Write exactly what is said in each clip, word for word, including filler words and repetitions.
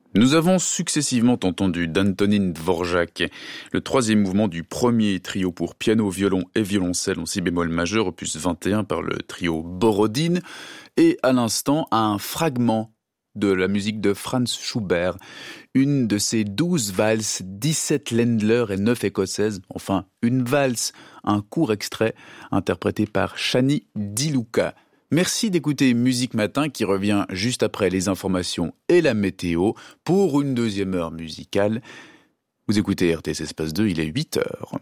Nous avons successivement entendu d'Antonín Dvořák, le troisième mouvement du premier trio pour piano, violon et violoncelle en si bémol majeur, opus vingt et un par le trio Borodine, et à l'instant un fragment de la musique de Franz Schubert, une de ses douze valses, dix-sept Ländler et neuf écossaises, enfin une valse, un court extrait interprété par Shani Di Luca. Merci d'écouter Musique Matin qui revient juste après les informations et la météo pour une deuxième heure musicale. Vous écoutez R T S Espace deux, il est huit heures.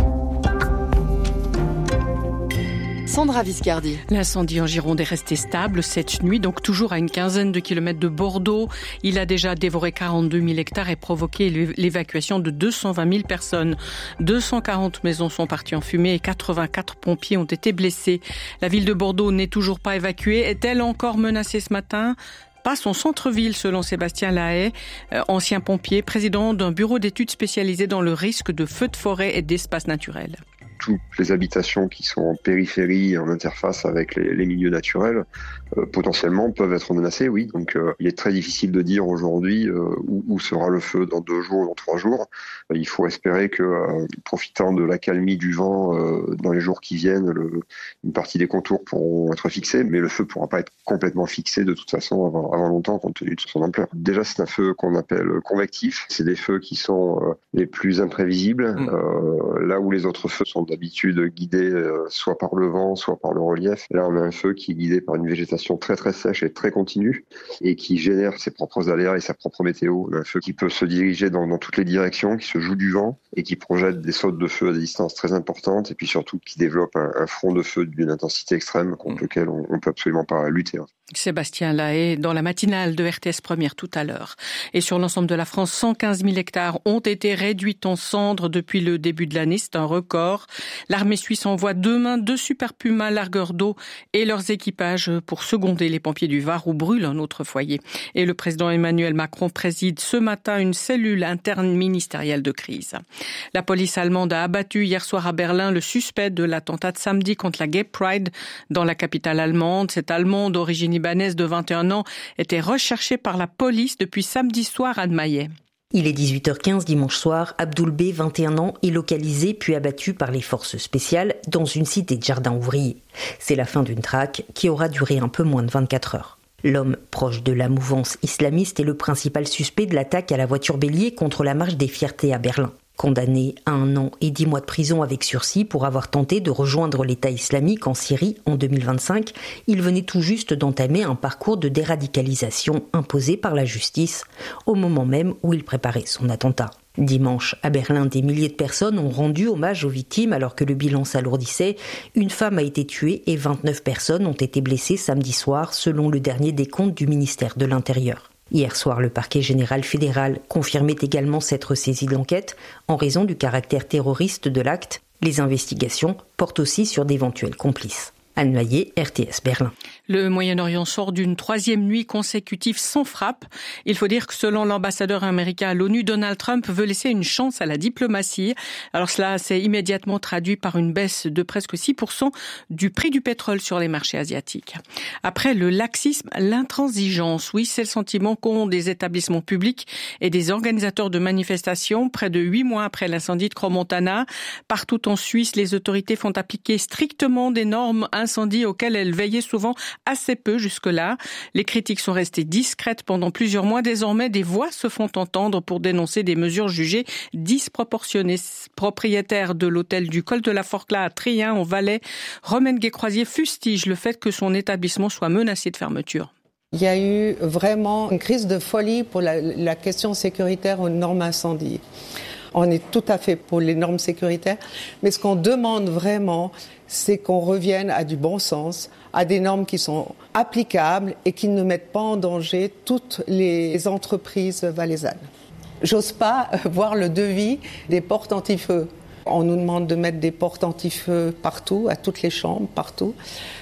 Sandra Viscardi. L'incendie en Gironde est resté stable cette nuit, donc toujours à une quinzaine de kilomètres de Bordeaux. Il a déjà dévoré quarante-deux mille hectares et provoqué l'évacuation de deux cent vingt mille personnes. deux cent quarante maisons sont parties en fumée et quatre-vingt-quatre pompiers ont été blessés. La ville de Bordeaux n'est toujours pas évacuée. Est-elle encore menacée ce matin ? Pas son centre-ville, selon Sébastien Lahaye, euh, ancien pompier, président d'un bureau d'études spécialisé dans le risque de feux de forêt et d'espaces naturels. Toutes les habitations qui sont en périphérie et en interface avec les, les milieux naturels, euh, potentiellement peuvent être menacées, oui. Donc euh, il est très difficile de dire aujourd'hui euh, où, où sera le feu dans deux jours, dans trois jours. Euh, il faut espérer que, euh, profitant de l'accalmie du vent euh, dans les jours qui viennent, le, une partie des contours pourront être fixés, mais le feu ne pourra pas être complètement fixé de toute façon avant, avant longtemps compte tenu de son ampleur. Déjà, c'est un feu qu'on appelle convectif. C'est des feux qui sont euh, les plus imprévisibles, mmh. euh, là où les autres feux sont d'habitude guidé euh, soit par le vent, soit par le relief. Là, on a un feu qui est guidé par une végétation très très sèche et très continue et qui génère ses propres aléas et sa propre météo. Un feu qui peut se diriger dans, dans toutes les directions, qui se joue du vent et qui projette des sautes de feu à des distances très importantes et puis surtout qui développe un, un front de feu d'une intensité extrême contre lequel on ne peut absolument pas lutter. Sébastien Lahaye dans la matinale de R T S Première tout à l'heure. Et sur l'ensemble de la France, cent quinze mille hectares ont été réduits en cendres depuis le début de l'année. C'est un record. L'armée suisse envoie demain deux Super Puma largueurs d'eau et leurs équipages pour seconder les pompiers du Var où brûle un autre foyer. Et le président Emmanuel Macron préside ce matin une cellule interne ministérielle de crise. La police allemande a abattu hier soir à Berlin le suspect de l'attentat de samedi contre la Gay Pride dans la capitale allemande. Cet Allemand d'origine libanaise de vingt et un ans était recherché par la police depuis samedi soir à Maillet. Il est dix-huit heures quinze dimanche soir. Abdoul B, vingt et un ans, est localisé puis abattu par les forces spéciales dans une cité de jardin ouvrier. C'est la fin d'une traque qui aura duré un peu moins de vingt-quatre heures. L'homme, proche de la mouvance islamiste, est le principal suspect de l'attaque à la voiture bélier contre la Marche des Fiertés à Berlin. Condamné à un an et dix mois de prison avec sursis pour avoir tenté de rejoindre l'État islamique en Syrie en deux mille vingt-cinq, il venait tout juste d'entamer un parcours de déradicalisation imposé par la justice au moment même où il préparait son attentat. Dimanche, à Berlin, des milliers de personnes ont rendu hommage aux victimes alors que le bilan s'alourdissait. Une femme a été tuée et vingt-neuf personnes ont été blessées samedi soir, selon le dernier décompte du ministère de l'Intérieur. Hier soir, le parquet général fédéral confirmait également s'être saisi de l'enquête en raison du caractère terroriste de l'acte. Les investigations portent aussi sur d'éventuels complices. Anne Maillet, R T S Berlin. Le Moyen-Orient sort d'une troisième nuit consécutive sans frappe. Il faut dire que selon l'ambassadeur américain à l'ONU, Donald Trump veut laisser une chance à la diplomatie. Alors cela s'est immédiatement traduit par une baisse de presque six pour cent du prix du pétrole sur les marchés asiatiques. Après le laxisme, l'intransigeance, oui, c'est le sentiment qu'ont des établissements publics et des organisateurs de manifestations près de huit mois après l'incendie de Crans-Montana. Partout en Suisse, les autorités font appliquer strictement des normes incendie auxquelles elles veillaient souvent assez peu jusque-là. Les critiques sont restées discrètes pendant plusieurs mois. Désormais, des voix se font entendre pour dénoncer des mesures jugées disproportionnées. Propriétaire de l'hôtel du Col de la Forclaz à Trien, en Valais, Romaine Guécroisier fustige le fait que son établissement soit menacé de fermeture. Il y a eu vraiment une crise de folie pour la, la question sécuritaire aux normes incendie. On est tout à fait pour les normes sécuritaires, mais ce qu'on demande vraiment, c'est qu'on revienne à du bon sens, à des normes qui sont applicables et qui ne mettent pas en danger toutes les entreprises valaisannes. J'ose pas voir le devis des portes anti-feu. On nous demande de mettre des portes anti-feu partout, à toutes les chambres, partout.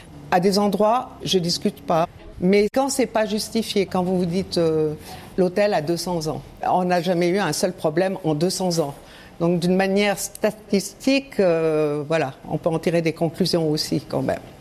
À des endroits, je discute pas. Mais quand c'est pas justifié, quand vous vous dites euh, l'hôtel a deux cents ans, on n'a jamais eu un seul problème en deux cents ans. Donc d'une manière statistique, euh, voilà, on peut en tirer des conclusions aussi quand même.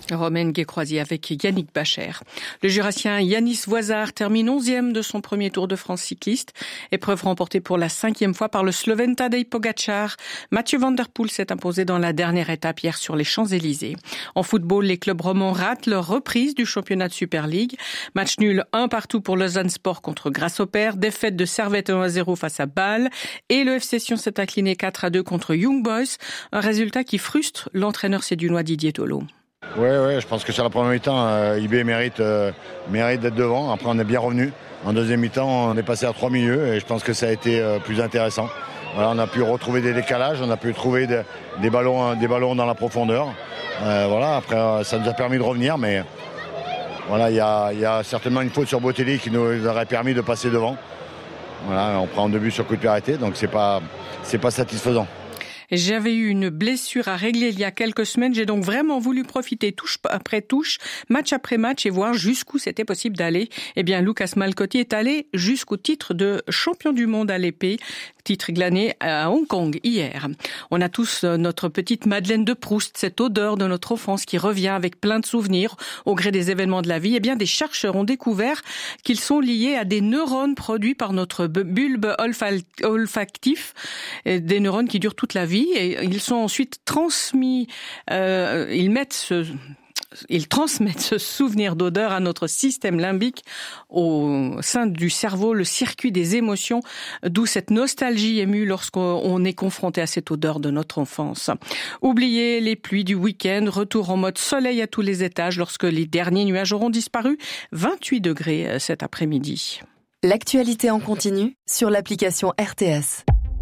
Romaine Guécroisier avec Yannick Bacher. Le Jurassien Yanis Voizard termine onzième de son premier Tour de France cycliste. Épreuve remportée pour la cinquième fois par le Slovène Tadej Pogačar. Mathieu Van Der Poel s'est imposé dans la dernière étape hier sur les Champs-Élysées. En football, les clubs romans ratent leur reprise du championnat de Super League. Match nul un partout pour Lausanne Sport contre Grasshopper. Défaite de Servette un à zéro face à Bâle. Et le F C Sion s'est incliné quatre à deux contre Young Boys. Un résultat qui frustre l'entraîneur sédunois Didier Tolo. Oui, ouais, je pense que sur la première mi-temps, euh, I B mérite, euh, mérite d'être devant. Après, on est bien revenu. En deuxième mi-temps, on est passé à trois milieux et je pense que ça a été euh, plus intéressant. Voilà, on a pu retrouver des décalages, on a pu trouver de, des, ballons, des ballons dans la profondeur. Euh, voilà, après, euh, ça nous a permis de revenir, mais voilà, il y a, y a certainement une faute sur Botelli qui nous aurait permis de passer devant. Voilà, on prend deux buts sur coup de pied arrêté, donc c'est pas, c'est pas satisfaisant. J'avais eu une blessure à régler il y a quelques semaines. J'ai donc vraiment voulu profiter touche après touche, match après match et voir jusqu'où c'était possible d'aller. Eh bien, Lucas Malcotti est allé jusqu'au titre de champion du monde à l'épée, titre glané à Hong Kong hier. On a tous notre petite Madeleine de Proust, cette odeur de notre enfance qui revient avec plein de souvenirs au gré des événements de la vie. Eh bien, des chercheurs ont découvert qu'ils sont liés à des neurones produits par notre bulbe olfactif, des neurones qui durent toute la vie. Et ils sont ensuite transmis, euh, ils mettent ce, ils transmettent ce souvenir d'odeur à notre système limbique au sein du cerveau, le circuit des émotions, d'où cette nostalgie émue lorsqu'on est confronté à cette odeur de notre enfance. Oubliez les pluies du week-end, retour en mode soleil à tous les étages lorsque les derniers nuages auront disparu, vingt-huit degrés cet après-midi. L'actualité en continu sur l'application R T S.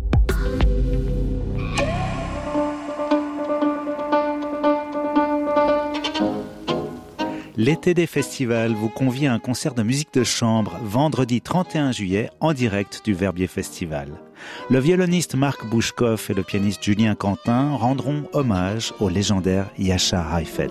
L'été des festivals vous convie à un concert de musique de chambre vendredi trente et un juillet en direct du Verbier Festival. Le violoniste Marc Bouchkov et le pianiste Julien Quentin rendront hommage au légendaire Jascha Heifetz.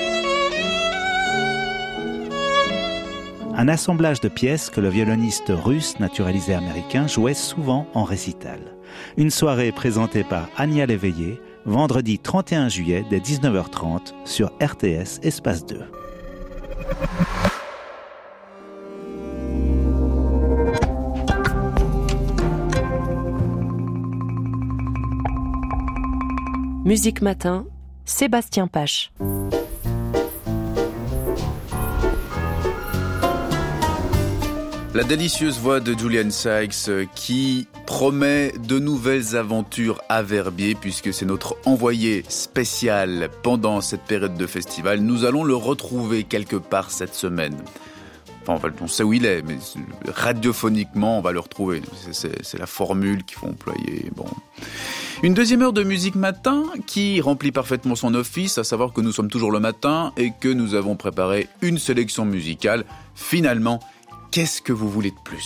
Un assemblage de pièces que le violoniste russe naturalisé américain jouait souvent en récital. Une soirée présentée par Anya Léveillé, vendredi trente et un juillet dès dix-neuf heures trente sur R T S Espace deux. Musique Matin, Sébastien Pache. La délicieuse voix de Julian Sykes qui promet de nouvelles aventures à Verbier puisque c'est notre envoyé spécial pendant cette période de festival. Nous allons le retrouver quelque part cette semaine. Enfin, on sait où il est, mais radiophoniquement, on va le retrouver. C'est, c'est, c'est la formule qu'il faut employer. Bon. Une deuxième heure de musique matin qui remplit parfaitement son office, à savoir que nous sommes toujours le matin et que nous avons préparé une sélection musicale. Finalement, qu'est-ce que vous voulez de plus ?